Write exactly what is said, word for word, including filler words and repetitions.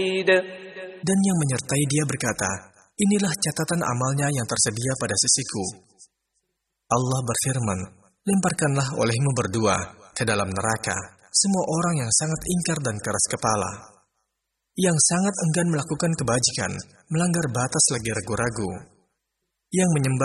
Dan yang menyertai dia berkata, inilah catatan amalnya yang tersedia pada sisiku. Allah berfirman, lemparkanlah olehmu berdua ke dalam neraka semua orang yang sangat ingkar dan keras kepala, yang sangat enggan melakukan kebajikan, melanggar batas lagi ragu-ragu, yang menyembah